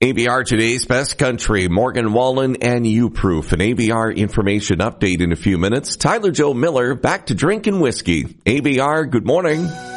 ABR Today's Best Country, Morgan Wallen and U-Proof. An ABR information update in a few minutes. Tyler Joe Miller back to drinking whiskey. ABR, good morning.